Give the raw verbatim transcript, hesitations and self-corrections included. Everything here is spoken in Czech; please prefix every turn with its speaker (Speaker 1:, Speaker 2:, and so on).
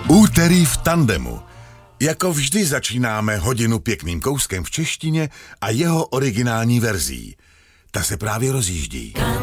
Speaker 1: Úterý v tandemu. Jako vždy začínáme hodinu pěkným kouskem v češtině a jeho originální verzí. Ta se právě rozjíždí.